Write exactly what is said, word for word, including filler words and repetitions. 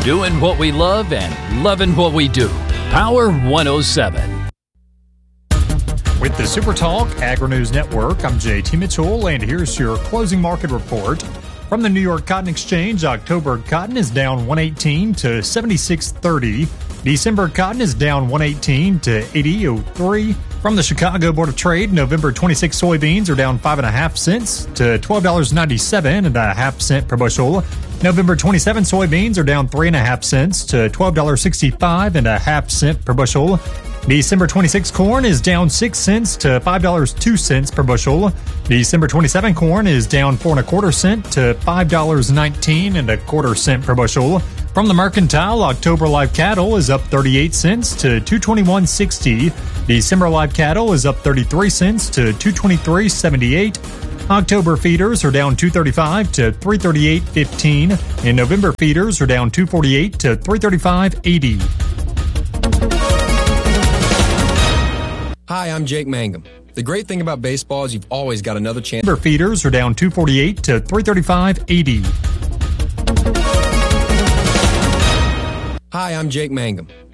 Doing what we love and loving what we do. Power one oh seven. With the Super Talk Agri-News Network, I'm J T Mitchell, and here's your closing market report. From the New York Cotton Exchange, October cotton is down one eighteen to seventy-six thirty. December cotton is down one eighteen to eighty oh three. From the Chicago Board of Trade, November twenty-six soybeans are down five and a half cents to twelve dollars and ninety-seven and a half cent per bushel. November twenty-seven soybeans are down three and a half cents to twelve dollars and sixty-five and a half cent per bushel. December twenty-six corn is down six cents to five dollars and two cents per bushel. December twenty-seven corn is down four and a quarter cent to five dollars and nineteen and a quarter cent per bushel. From the Mercantile, October live cattle is up thirty-eight cents to two twenty-one sixty. December live cattle is up thirty-three cents to two twenty-three seventy-eight. October feeders are down two thirty-five to three thirty-eight fifteen, and November feeders are down two forty-eight to three thirty-five eighty. Hi, I'm Jake Mangum. The great thing about baseball is you've always got another chance. November feeders are down two forty-eight to three thirty-five eighty. Hi, I'm Jake Mangum.